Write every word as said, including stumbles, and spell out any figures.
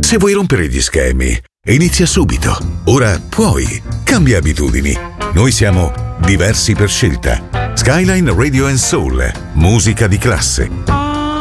Se vuoi rompere gli schemi, inizia subito. Ora puoi. Cambia abitudini. Noi siamo diversi per scelta. Skyline Radio and Soul. Musica di classe.